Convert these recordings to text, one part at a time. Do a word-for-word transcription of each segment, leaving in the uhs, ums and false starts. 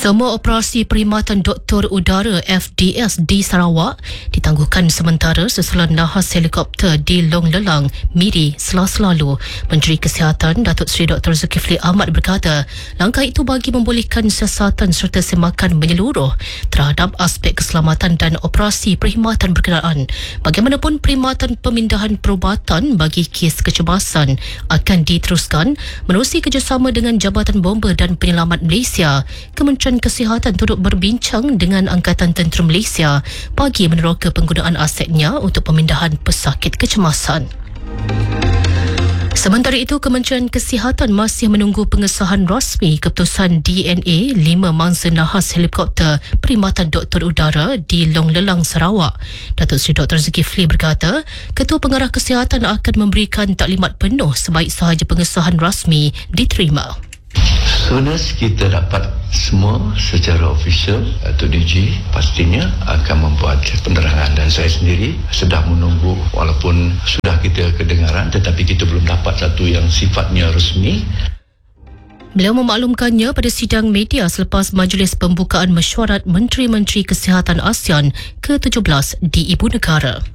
Semua operasi perkhidmatan Doktor Udara F D S di Sarawak ditangguhkan sementara sesulan nahas helikopter di Long Lelang, Miri, Selasa lalu. Menteri Kesihatan Datuk Seri Doktor Zulkifli Ahmad berkata, langkah itu bagi membolehkan siasatan serta semakan menyeluruh terhadap aspek keselamatan dan operasi perkhidmatan berkenaan. Bagaimanapun, perkhidmatan pemindahan perubatan bagi kes kecemasan akan diteruskan menerusi kerjasama dengan Jabatan Bomba dan Penyelamat Malaysia. Kementerian Kesihatan turut berbincang dengan Angkatan Tentera Malaysia bagi meneroka penggunaan asetnya untuk pemindahan pesakit kecemasan. Sementara itu, Kementerian Kesihatan masih menunggu pengesahan rasmi keputusan D N A lima mangsa nahas helikopter perkhidmatan Doktor Udara di Long Lelang, Sarawak. Datuk Seri Doktor Zulkifli berkata, Ketua Pengarah Kesihatan akan memberikan taklimat penuh sebaik sahaja pengesahan rasmi diterima. Soonest kita dapat semua secara official, Datuk D G pastinya akan membuat penerangan, dan saya sendiri sedang menunggu walaupun sudah kita kedengaran tetapi kita belum dapat satu yang sifatnya resmi. Beliau memaklumkannya pada sidang media selepas majlis pembukaan mesyuarat Menteri-Menteri Kesihatan ASEAN ke tujuh belas di Ibu Negara.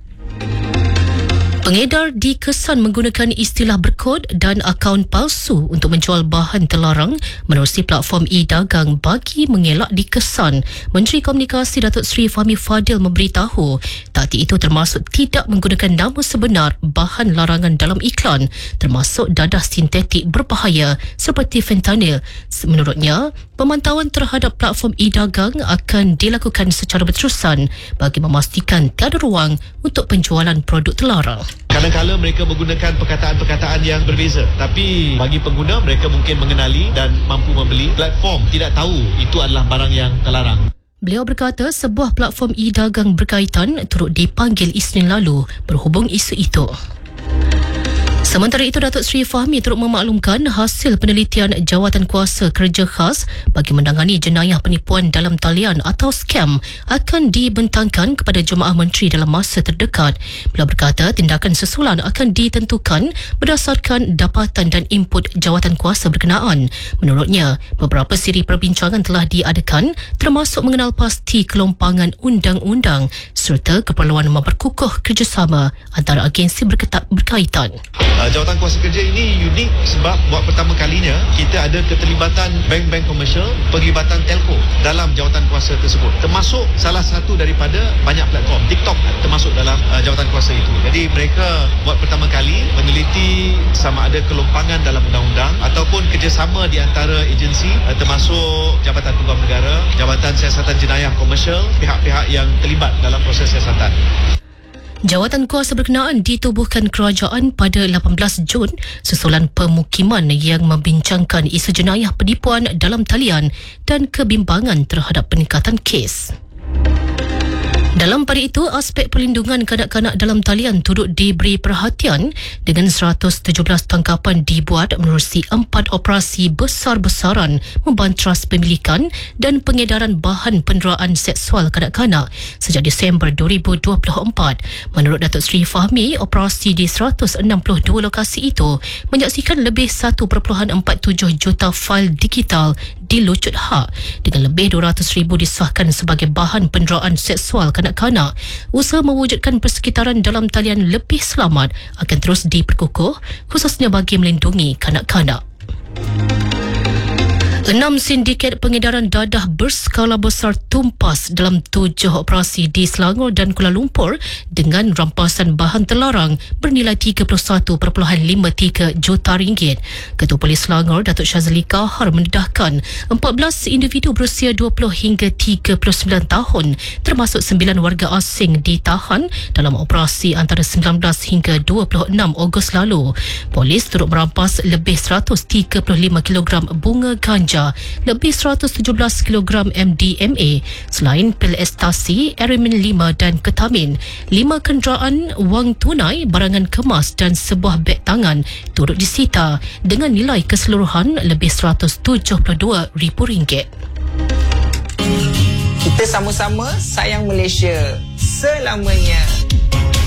Pengedar dikesan menggunakan istilah berkod dan akaun palsu untuk menjual bahan terlarang menerusi platform e-dagang bagi mengelak dikesan. Menteri Komunikasi Datuk Seri Fahmi Fadil memberitahu taktik itu termasuk tidak menggunakan nama sebenar bahan larangan dalam iklan, termasuk dadah sintetik berbahaya seperti fentanyl. Menurutnya, pemantauan terhadap platform e-dagang akan dilakukan secara berterusan bagi memastikan tiada ruang untuk penjualan produk terlarang. Kadang-kadang mereka menggunakan perkataan-perkataan yang berbeza, tapi bagi pengguna mereka mungkin mengenali dan mampu membeli. Platform tidak tahu itu adalah barang yang terlarang. Beliau berkata sebuah platform e-dagang berkaitan turut dipanggil Isnin lalu berhubung isu itu. Sementara itu, Datuk Seri Fahmi turut memaklumkan hasil penelitian Jawatan Kuasa Kerja Khas bagi menangani jenayah penipuan dalam talian atau skam akan dibentangkan kepada jemaah menteri dalam masa terdekat. Beliau berkata tindakan susulan akan ditentukan berdasarkan dapatan dan input jawatan kuasa berkenaan. Menurutnya, beberapa siri perbincangan telah diadakan termasuk mengenal pasti kelompangan undang-undang serta keperluan memperkukuh kerjasama antara agensi berketa- berkaitan. Uh, Jawatan Kuasa Kerja ini unik sebab buat pertama kalinya kita ada keterlibatan bank-bank komersial, penglibatan telco dalam jawatan kuasa tersebut. Termasuk salah satu daripada banyak platform, TikTok termasuk dalam uh, jawatan kuasa itu. Jadi mereka buat pertama kali meneliti sama ada kelompangan dalam undang-undang ataupun kerjasama di antara agensi uh, termasuk Jabatan Tunggal Negara, Jabatan Siasatan Jenayah Komersial, pihak-pihak yang terlibat dalam proses siasatan. Jawatan kuasa berkenaan ditubuhkan kerajaan pada lapan belas Jun susulan pemukiman yang membincangkan isu jenayah penipuan dalam talian dan kebimbangan terhadap peningkatan kes. Dalam pada itu, aspek perlindungan kanak-kanak dalam talian turut diberi perhatian dengan seratus tujuh belas tangkapan dibuat menerusi empat operasi besar-besaran membantras pemilikan dan pengedaran bahan penderaan seksual kanak-kanak sejak Disember dua ribu dua puluh empat. Menurut Datuk Seri Fahmi, operasi di seratus enam puluh dua lokasi itu menyaksikan lebih satu perpuluhan empat tujuh juta fail digital dilucut hak dengan lebih dua ratus ribu disahkan sebagai bahan penderaan seksual kanak-kanak. Usaha mewujudkan persekitaran dalam talian lebih selamat akan terus diperkukuh khususnya bagi melindungi kanak-kanak. Enam sindiket pengedaran dadah berskala besar tumpas dalam tujuh operasi di Selangor dan Kuala Lumpur dengan rampasan bahan terlarang bernilai tiga puluh satu perpuluhan lima tiga juta ringgit. Ketua Polis Selangor, Datuk Syazli Kahar mendedahkan empat belas individu berusia dua puluh hingga tiga puluh sembilan tahun termasuk sembilan warga asing ditahan dalam operasi antara sembilan belas hingga dua puluh enam Ogos lalu. Polis turut merampas lebih seratus tiga puluh lima kilogram bunga ganja, lebih seratus tujuh belas kilogram M D M A, selain pil ekstasi, Aramin lima dan ketamin. Lima kenderaan, wang tunai, barangan kemas dan sebuah beg tangan turut disita dengan nilai keseluruhan lebih seratus tujuh puluh dua ribu ringgit. Kita sama-sama sayang Malaysia selamanya.